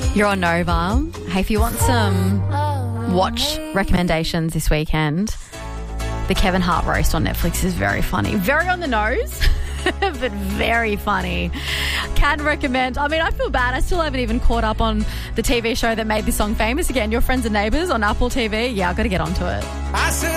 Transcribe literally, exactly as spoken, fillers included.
You're on Nova. Hey, if you want some watch recommendations this weekend, the Kevin Hart roast on Netflix is very funny. Very on the nose, but very funny. Can recommend. I mean, I feel bad. I still haven't even caught up on the T V show that made this song famous again. Your Friends and Neighbours on Apple T V. Yeah, I've got to get onto it. I said